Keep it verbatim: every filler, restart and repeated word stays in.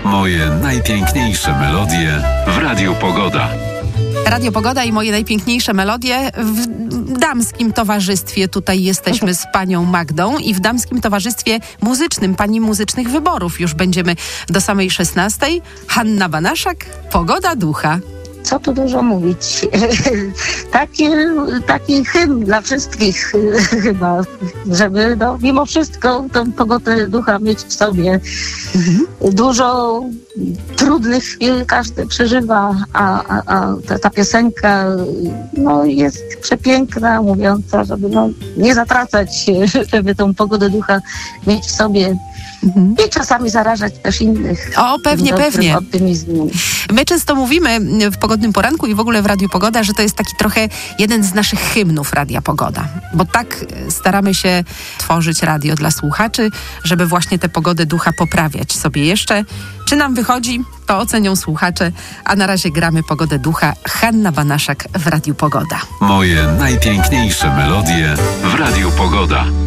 Moje najpiękniejsze melodie w Radiu Pogoda. Radio Pogoda i moje najpiękniejsze melodie w damskim towarzystwie. Tutaj jesteśmy z panią Magdą i w damskim towarzystwie muzycznym, pani muzycznych wyborów. Już będziemy do samej szesnastej. Hanna Banaszak, Pogoda ducha. Co tu dużo mówić? taki, taki hymn dla wszystkich chyba, żeby no, mimo wszystko tą pogodę ducha mieć w sobie. Mhm. Dużo trudnych chwil każdy przeżywa, a, a, a ta, ta piosenka no, jest przepiękna, mówiąca, żeby no, nie zatracać się, żeby tą pogodę ducha mieć w sobie. Mhm. I czasami zarażać też innych. O, pewnie, pewnie. Optymizmem. My często mówimy w Pogodnym Poranku i w ogóle w Radiu Pogoda, że to jest taki trochę jeden z naszych hymnów Radia Pogoda. Bo tak staramy się tworzyć radio dla słuchaczy, żeby właśnie tę pogodę ducha poprawiać sobie jeszcze. Czy nam wychodzi, to ocenią słuchacze. A na razie gramy Pogodę ducha. Hanna Banaszak w Radiu Pogoda. Moje najpiękniejsze melodie w Radiu Pogoda.